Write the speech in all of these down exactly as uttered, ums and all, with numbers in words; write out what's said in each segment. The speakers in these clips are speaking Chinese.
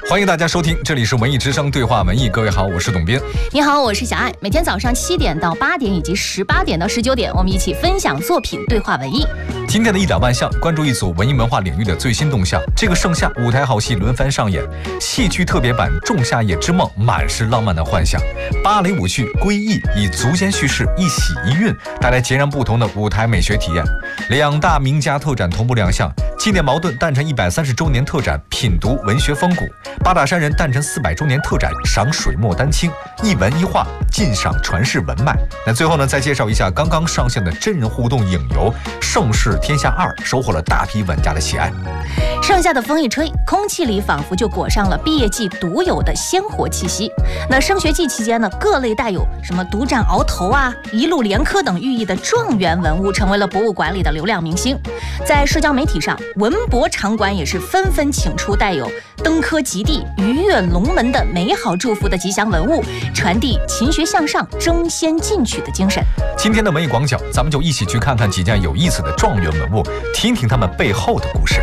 欢迎大家收听，这里是文艺之声对话文艺。各位好，我是董斌。 你好，我是小爱。每天早上七点到八点以及十八点到十九点，我们一起分享作品，对话文艺。 今天的一两万象，关注一组文艺文化领域的最新动向。这个盛夏，舞台好戏轮番上演，戏剧特别版《仲夏夜之梦》满是浪漫的幻想，芭蕾舞剧《归意》以足尖叙事一喜一韵，带来截然不同的舞台美学体验。两大名家特展同步亮相，纪念茅盾诞辰一百三十周年特展品读文学风骨，八大山人诞辰四百周年特展赏水墨丹青，一文一画尽赏传世文脉。那最后呢，再介绍一下刚刚上线的真人互动影游《盛世天下二》，收获了大批玩家的喜爱。 盛夏的风一吹，空气里仿佛就裹上了毕业季独有的鲜活气息。那升学季期间呢，各类带有什么独占鳌头啊、一路连科等寓意的状元文物，成为了博物馆里的流量明星。在社交媒体上，文博场馆也是纷纷请出带有登科及第、鱼跃龙门的美好祝福的吉祥文物，传递勤学向上、争先进取的精神。 今天的文艺广角，咱们就一起去看看几件有意思的状元文物，听听他们背后的故事。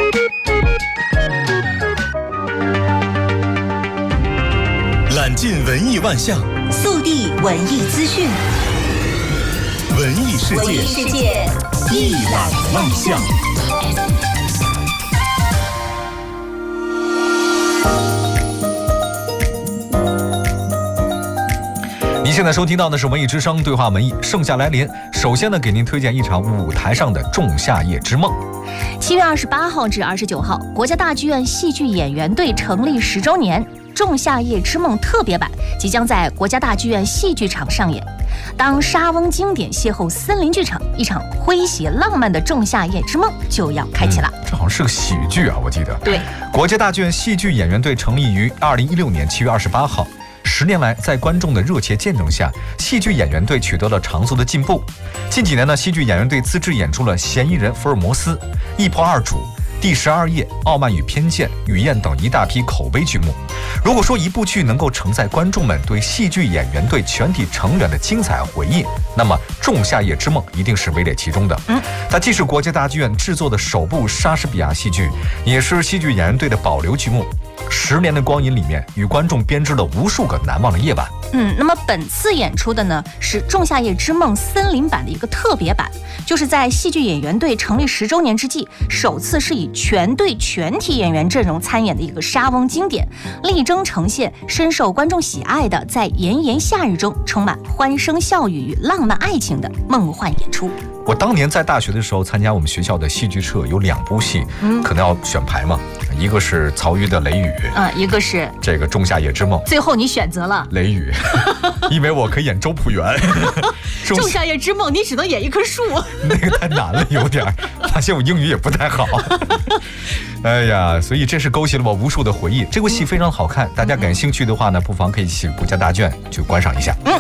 揽尽文艺万象， 速递文艺资讯， 文艺世界， 文艺世界一览万象。 你现在收听到的是文艺之声对话文艺，盛夏来临。首先呢，给您推荐一场舞台上的仲夏夜之梦。 七月二十八号至二十九号，国家大剧院戏剧演员队成立十周年仲夏夜之梦特别版即将在国家大剧院戏剧场上演。当莎翁经典邂逅森林剧场，一场诙谐浪漫的仲夏夜之梦就要开启了。 嗯、这好像是个喜剧啊，我记得。 对， 国家大剧院戏剧演员队成立于二零一六年七月二十八号。十年来，在观众的热切见证下，戏剧演员队取得了长足的进步。近几年呢，戏剧演员队自制演出了《嫌疑人福尔摩斯》、《一仆二主》、《第十二夜》、《傲慢与偏见》、《雨燕》等一大批口碑剧目。如果说一部剧能够承载观众们对戏剧演员队全体成员的精彩回忆，那么《仲夏夜之梦》一定是位列其中的。嗯，它既是国家大剧院制作的首部莎士比亚戏剧，也是戏剧演员队的保留剧目。十年的光阴里面，与观众编织了无数个难忘的夜晚。 嗯，那么本次演出的呢是《仲夏夜之梦》森林版的一个特别版，就是在戏剧演员队成立十周年之际，首次是以全队全体演员阵容参演的一个莎翁经典，力争呈现深受观众喜爱的在炎炎夏日中充满欢声笑语与浪漫爱情的梦幻演出。 我当年在大学的时候参加我们学校的戏剧社，有两部戏，嗯，可能要选牌嘛，一个是曹禺的《雷雨》， 啊、嗯，一个是这个《仲夏夜之梦》。 最后你选择了《 雷雨》，因为我可以演周朴园。 仲夏夜之梦，你只能演一棵树， 那个太难了，有点发现我英语也不太好。哎呀，所以这是勾起了我无数的回忆。这部戏非常好看，大家感兴趣的话呢，不妨可以去国家大剧院去观赏一下。嗯。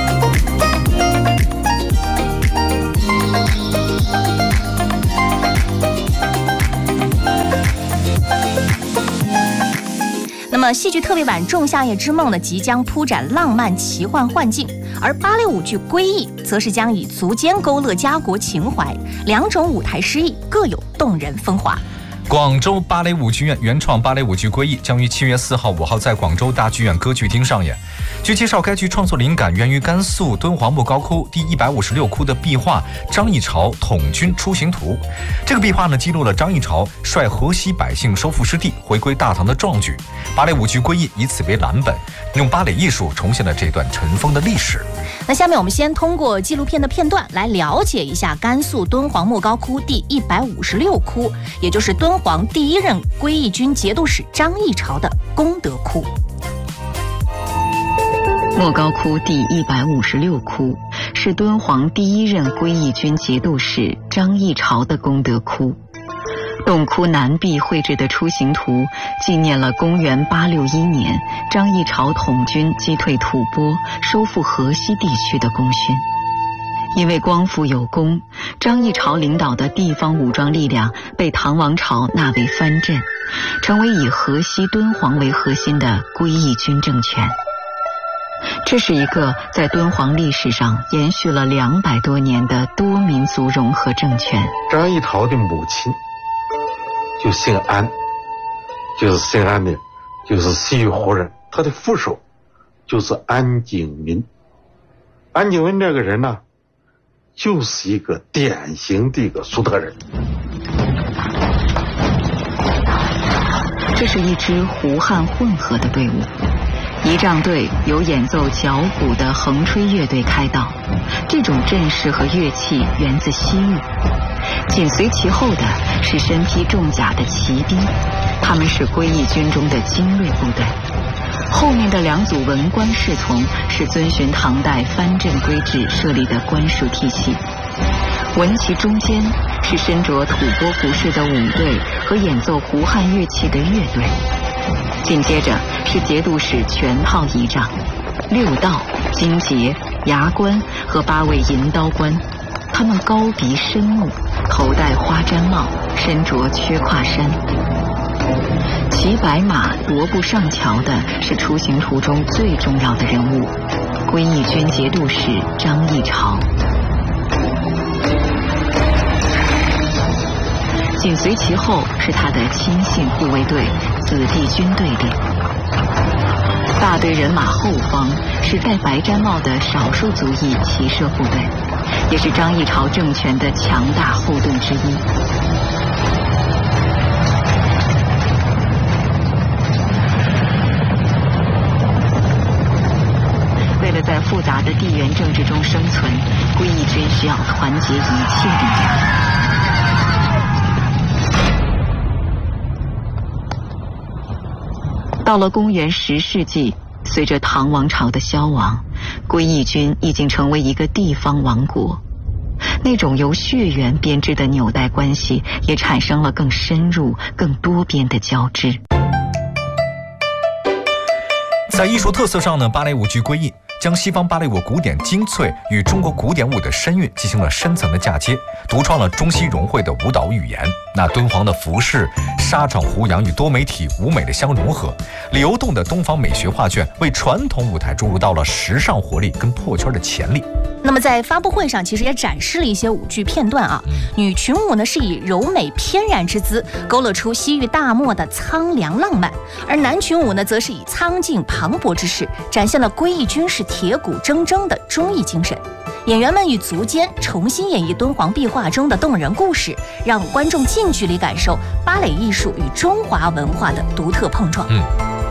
那么戏剧特别版《仲夏夜之梦》呢，即将铺展浪漫奇幻幻境，而芭蕾舞剧《归意》则是将以足尖勾勒家国情怀，两种舞台诗意各有动人风华。 广州芭蕾舞剧院原创芭蕾舞剧《归意》将于七月四号、五号在广州大剧院歌剧厅上演。据介绍，该剧创作灵感源于甘肃敦煌莫高窟第一百五十六窟的壁画《张议潮统军出行图》。这个壁画呢，记录了张议潮率河西百姓收复失地、回归大唐的壮举。芭蕾舞剧《归意》以此为蓝本，用芭蕾艺术重现了这段尘封的历史。 那下面我们先通过纪录片的片段来了解一下甘肃敦煌莫高窟第一百五十六窟，也就是敦煌第一任归义军节度使张议潮的功德窟。 莫高窟第一百五十六窟是敦煌第一任归义军节度使张议潮的功德窟。洞窟南壁绘制的出行图，纪念了公元八六一年张议潮统军击退吐蕃、收复河西地区的功勋。因为光复有功，张议潮领导的地方武装力量被唐王朝纳为藩镇，成为以河西敦煌为核心的归义军政权。这是一个在敦煌历史上延续了两百多年的多民族融合政权。 张议潮的母亲就姓安，就是新安的就是西域胡人，他的副手就是安景文。安景文这个人呢，就是一个典型的一个粟特人。 这是一支胡汉混合的队伍，仪仗队由演奏角鼓的横吹乐队开道，这种阵势和乐器源自西域。紧随其后的是身披重甲的骑兵，他们是归义军中的精锐部队。后面的两组文官侍从是遵循唐代藩镇规制设立的官署体系。文旗中间是身着吐蕃服饰的舞队和演奏胡汉乐器的乐队，紧接着是节度使全套仪仗，六道、金节、牙关和八位银刀官，他们高鼻深目，头戴花毡帽，身着缺胯衫。骑白马踱步上桥的是出行途中最重要的人物，归义军节度使张议潮。紧随其后是他的亲信护卫队子弟军队列。大队人马后方是戴白毡帽的少数族裔骑射部队，也是张议潮政权的强大后盾之一。为了在复杂的地缘政治中生存，归义军需要团结一切力量。到了公元十世纪，随着唐王朝的消亡，归义军已经成为一个地方王国，那种由血缘编织的纽带关系也产生了更深入、更多边的交织。 在艺术特色上呢，芭蕾舞剧归义将西方芭蕾舞古典精粹与中国古典舞的身韵进行了深层的嫁接，独创了中西融汇的舞蹈语言。那敦煌的服饰、沙场胡杨与多媒体舞美的相融合，流动的东方美学画卷为传统舞台注入到了时尚活力跟破圈的潜力。 那么在发布会上，其实也展示了一些舞剧片段啊。女群舞呢是以柔美翩然之姿，勾勒出西域大漠的苍凉浪漫；而男群舞呢，则是以苍劲磅礴之势，展现了归义军是铁骨铮铮的忠义精神。演员们与足尖重新演绎敦煌壁画中的动人故事，让观众近距离感受芭蕾艺术与中华文化的独特碰撞。 嗯。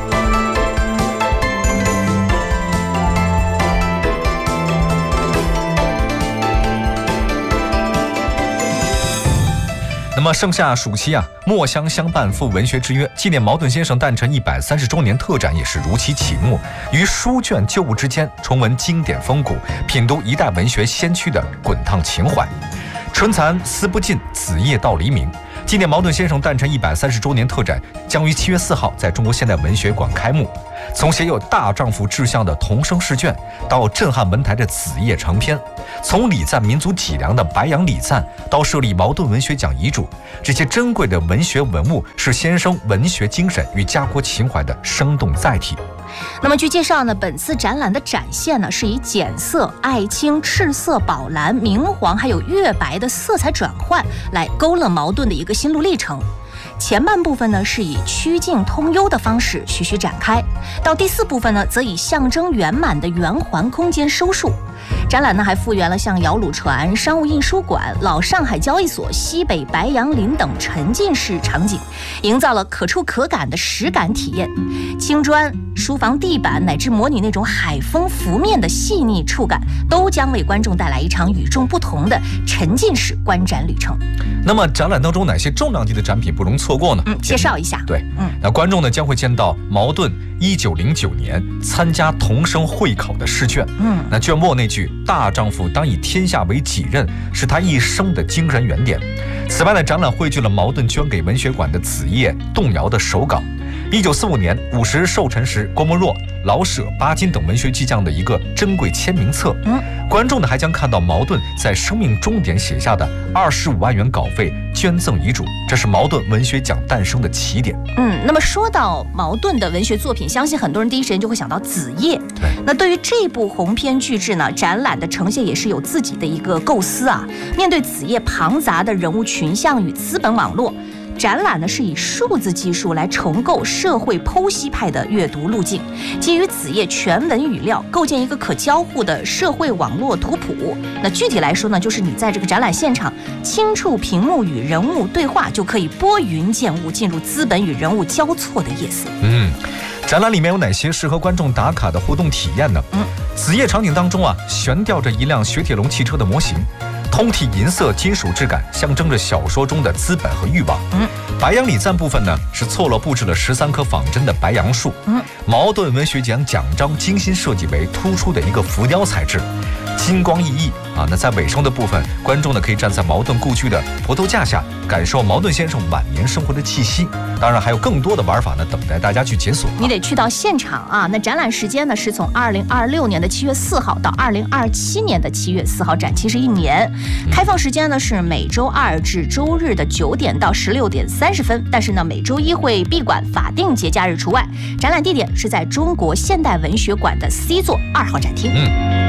那么盛夏暑期啊，墨香相伴赴文学之约，纪念茅盾先生诞辰一百三十周年特展也是如期启幕。于书卷旧物之间，重温经典风骨，品读一代文学先驱的滚烫情怀。春蚕丝不尽，子夜到黎明。纪念茅盾先生诞辰一百三十周年特展将于七月四号在中国现代文学馆开幕。从写有大丈夫志向的童声试卷，到震撼文台的子夜长篇，从礼赞民族脊梁的白杨礼赞，到设立茅盾文学奖遗嘱，这些珍贵的文学文物是先生文学精神与家国情怀的生动载体。 那么据介绍呢，本次展览的展现呢是以简色、艾青、赤色、宝蓝、明黄还有月白的色彩转换来勾勒茅盾的一个心路历程。前半部分呢是以曲径通幽的方式徐徐展开，到第四部分呢则以象征圆满的圆环空间收束。展览呢还复原了像摇橹船、商务印书馆、老上海交易所、西北白杨林等沉浸式场景，营造了可触可感的实感体验。青砖、书房地板乃至模拟那种海风拂面的细腻触感，都将为观众带来一场与众不同的沉浸式观展旅程。 那么展览当中哪些重量级的展品不容错过呢？ 嗯，介绍一下。 对， 嗯， 那观众呢将会见到茅盾一九零九年参加童声会考的试卷。 嗯， 那卷末那句“大丈夫当以天下为己任”是他一生的精神原点。此外呢，展览汇聚了茅盾捐给文学馆的子夜、动摇的手稿。一九四五年五十寿辰时，郭沫若、老舍、巴金等文学巨匠的一个珍贵签名册。 嗯， 观众呢还将看到茅盾在生命终点写下的二十五万元稿费捐赠遗嘱，这是茅盾文学奖诞生的起点。 嗯，那么说到茅盾的文学作品，相信很多人第一时间就会想到子夜。 对， 那对于这部鸿篇巨制呢，展览的呈现也是有自己的一个构思啊。面对子夜庞杂的人物群像与资本网络， 展览呢是以数字技术来重构社会剖析派的阅读路径，基于子夜全文语料，构建一个可交互的社会网络图谱。那具体来说呢，就是你在这个展览现场轻触屏幕与人物对话，就可以拨云见雾，进入资本与人物交错的夜色。 嗯。展览里面有哪些适合观众打卡的互动体验呢？嗯，子夜场景当中啊，悬吊着一辆雪铁龙汽车的模型，通体银色金属质感，象征着小说中的资本和欲望。嗯，白杨礼赞部分呢，是错落布置了十三棵仿真的白杨树。嗯，茅盾文学奖奖章精心设计为突出的一个浮雕材质，金光熠熠啊。那在尾声的部分，观众呢可以站在茅盾故居的坡头架下，感受茅盾先生晚年生活的气息。当然还有更多的玩法呢，等待大家去解锁。 你得去到现场啊！那展览时间呢是从二零二六年的七月四号到二零二七年的七月四号，展期是一年。开放时间呢是每周二至周日的九点到十六点三十分，但是呢每周一会闭馆，法定节假日除外。展览地点是在中国现代文学馆的 C 座二号展厅。 嗯。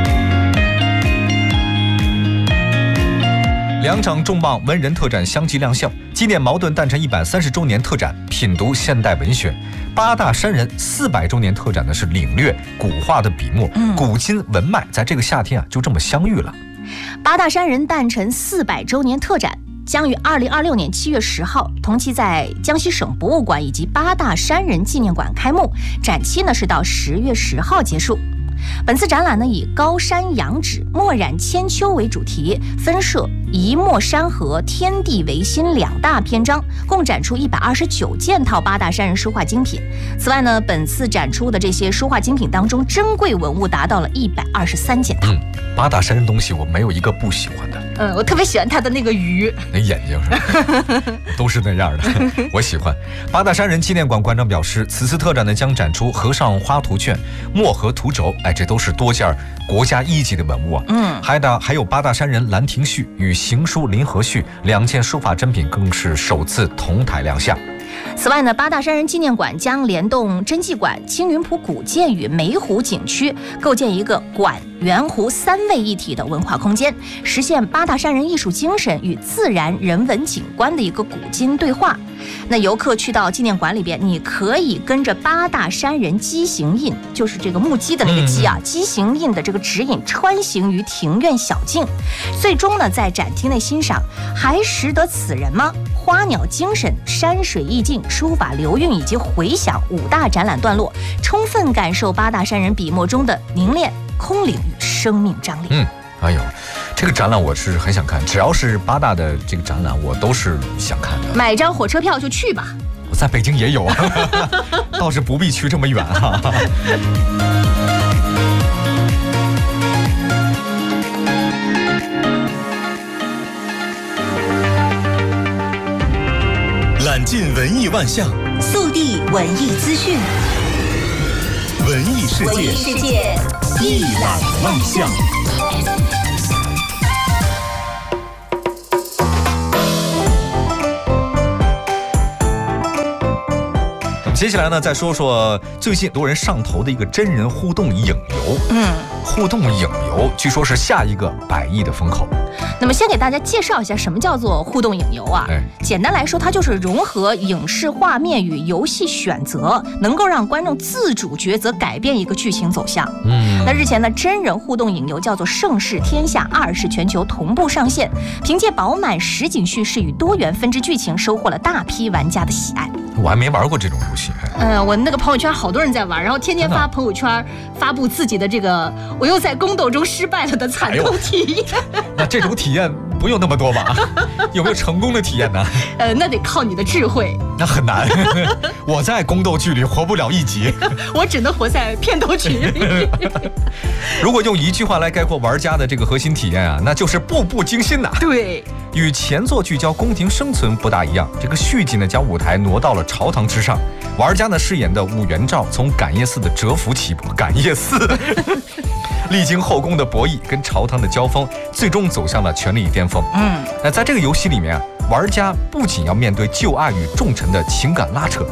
两场重磅文人特展相继亮相，纪念茅盾诞辰一百三十周年特展品读现代文学，八大山人四百周年特展呢是领略古画的笔墨，嗯、古今文脉在这个夏天啊就这么相遇了。 八大山人诞辰四百周年特展将于二零二六年七月十号同期在江西省博物馆以及八大山人纪念馆开幕，展期呢是到十月十号结束。本次展览呢以高山仰止、墨染千秋为主题，分设一墨山河、天地为心两大篇章，共展出一百二十九件套八大山人书画精品。此外呢，本次展出的这些书画精品当中，珍贵文物达到了一百二十三件套。 嗯，八大山人东西我没有一个不喜欢的。 嗯，我特别喜欢他的那个鱼， 那眼睛是吧？都是那样的，我喜欢。八大山人纪念馆馆长表示，此次特展呢将展出和尚花图卷、墨河图轴，哎，这都是多件国家一级的文物啊。嗯，还的还有八大山人兰亭序与行书临河序两件书法珍品，更是首次同台亮相。 此外呢，八大山人纪念馆将联动真迹馆、青云浦古建与梅湖景区，构建一个馆园湖三位一体的文化空间，实现八大山人艺术精神与自然人文景观的一个古今对话。那游客去到纪念馆里边，你可以跟着八大山人畸形印，就是这个木屐的那个屐啊，畸形印的这个指引穿行于庭院小径，最终呢在展厅内欣赏还识得此人吗？花鸟精神、山水意境、书法流韵以及回响五大展览段落，充分感受八大山人笔墨中的凝练、空灵与生命张力。 嗯，哎呦，这个展览我是很想看，只要是八大的这个展览，我都是想看的。 买张火车票就去吧。 我在北京也有啊，倒是不必去这么远哈、啊。 揽尽文艺万象， 速递文艺资讯， 文艺世界， 文艺世界一览万象。 接下来呢，再说说最近多人上头的一个真人互动影游。嗯，互动影游据说是下一个百亿的风口。 那么先给大家介绍一下什么叫做互动影游啊？哎、简单来说，它就是融合影视画面与游戏选择，能够让观众自主抉择改变一个剧情走向。嗯，那日前呢，真人互动影游叫做《盛世天下二》是全球同步上线，凭借饱满实景叙事与多元分支剧情，收获了大批玩家的喜爱。 我还没玩过这种游戏。 嗯、呃，我那个朋友圈好多人在玩，然后天天发朋友圈发布自己的这个我又在宫斗中失败了的惨痛体验。 哎、那这种体验不用那么多吧？有没有成功的体验呢？ 呃，那得靠你的智慧。 那很难，我在宫斗剧里活不了一集， 我只能活在片头曲里。 如果用一句话来概括玩家的这个核心体验啊，那就是步步惊心呐、啊。 对。 与前作聚焦宫廷生存不大一样，这个续集呢将舞台挪到了朝堂之上，玩家呢饰演的武元照从感业寺的蛰伏起步，感业寺历经后宫的博弈跟朝堂的交锋，最终走向了权力巅峰。嗯，那在这个游戏里面啊，玩家不仅要面对旧爱与重臣的情感拉扯，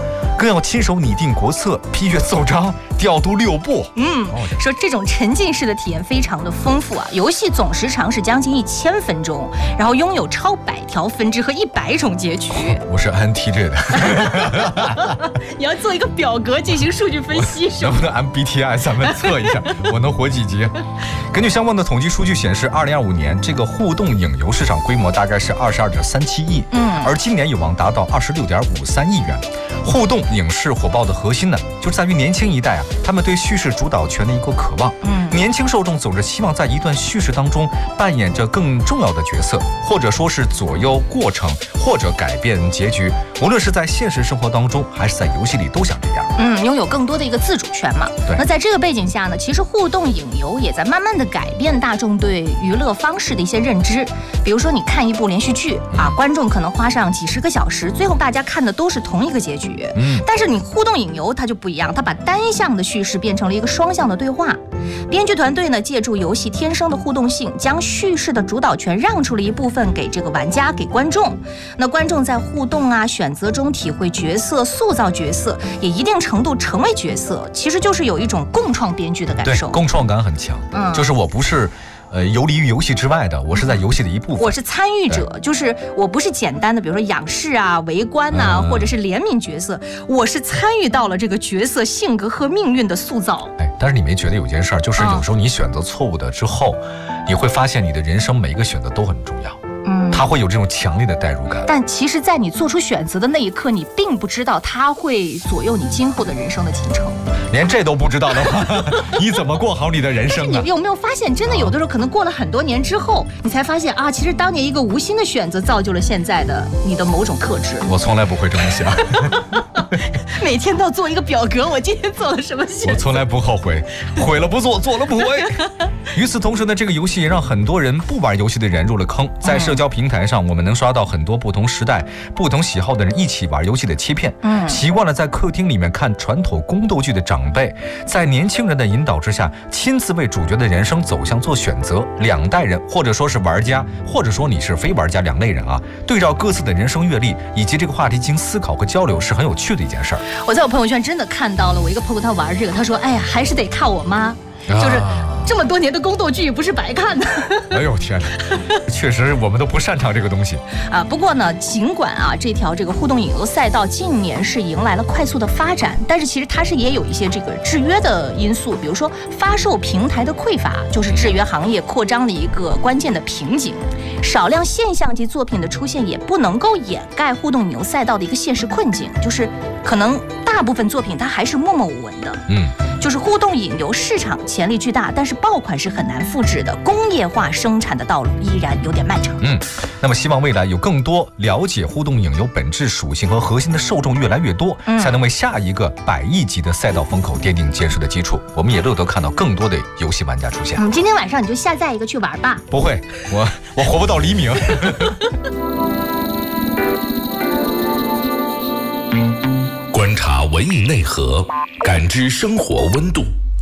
更要亲手拟定国策、批阅奏章、调度六部。 嗯，说这种沉浸式的体验非常的丰富啊，游戏总时长是将近一千分钟，然后拥有超百条分支和一百种结局。 我是 I N T J 的， 你要做一个表格进行数据分析是吗？ 能不能 M B T I 咱们测一下，我能活几集？根据相关的统计数据显示，二零二五年这个互动影游市场规模大概是二十二点三七亿，嗯，而今年有望达到二十六点五三亿元。互动影视火爆的核心呢，就在于年轻一代啊，他们对叙事主导权的一个渴望。嗯，年轻受众总是希望在一段叙事当中扮演着更重要的角色，或者说是左右过程，或者改变结局。无论是在现实生活当中，还是在游戏里，都想这样。 嗯，拥有更多的一个自主权嘛。 对。 那在这个背景下呢，其实互动影游也在慢慢的改变大众对娱乐方式的一些认知。比如说，你看一部连续剧啊，观众可能花上几十个小时，最后大家看的都是同一个结局。嗯。但是你互动影游它就不一样，它把单向的叙事变成了一个双向的对话。编剧团队呢，借助游戏天生的互动性，将叙事的主导权让出了一部分给这个玩家，给观众。那观众在互动啊、选择中体会角色、塑造角色，也一定程度成为角色，其实就是有一种共创编剧的感受。 对，共创感很强。嗯，就是我不是。呃，游离于游戏之外的，我是在游戏的一部分。 我是参与者，就是我不是简单的，比如说仰视啊、围观啊，嗯、或者是怜悯角色，我是参与到了这个角色性格和命运的塑造。 哎，但是你没觉得有件事儿，就是有时候你选择错误的之后，嗯、你会发现你的人生每一个选择都很重要。嗯，它会有这种强烈的代入感。 但其实，在你做出选择的那一刻，你并不知道它会左右你今后的人生的进程。 连这都不知道的话，你怎么过好你的人生呢？ 你有没有发现，真的有的时候可能过了很多年之后，你才发现啊，其实当年一个无心的选择造就了现在的你的某种特质。 我从来不会这么想。 每天都要做一个表格，我今天做了什么选择？ 我从来不后悔，悔了不做，做了不悔。与此同时呢，这个游戏也让很多人不玩游戏的人入了坑。在社交平台上，我们能刷到很多不同时代、不同喜好的人一起玩游戏的切片。嗯，习惯了在客厅里面看传统宫斗剧的长辈，在年轻人的引导之下，亲自为主角的人生走向做选择。两代人，或者说是玩家，或者说你是非玩家，两类人啊，对照各自的人生阅历以及这个话题进行思考和交流，是很有趣的一件事儿。 我在我朋友圈真的看到了，我一个朋友他玩这个，他说：“哎呀，还是得靠我妈。”就是这么多年的宫斗剧不是白看的。 哎呦天哪，确实我们都不擅长这个东西啊。不过呢，尽管啊这条这个互动影游赛道近年是迎来了快速的发展，但是其实它是也有一些这个制约的因素，比如说发售平台的匮乏，就是制约行业扩张的一个关键的瓶颈。少量现象级作品的出现也不能够掩盖互动影游赛道的一个现实困境，就是可能大部分作品它还是默默无闻的。嗯。就是互动影游市场潜力巨大，但是爆款是很难复制的，工业化生产的道路依然有点漫长。 嗯，那么希望未来有更多了解互动影游本质属性和核心的受众越来越多，嗯、才能为下一个百亿级的赛道风口奠定坚实的基础。我们也乐得看到更多的游戏玩家出现。 嗯，今天晚上你就下载一个去玩吧。 不会，我我活不到黎明。 观察文艺内核，感知生活温度，